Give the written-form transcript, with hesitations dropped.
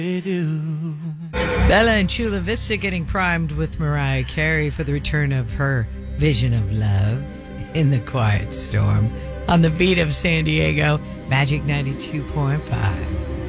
Bella and Chula Vista getting primed with Mariah Carey for the return of her Vision of Love in the Quiet Storm on the beat of San Diego, Magic 92.5.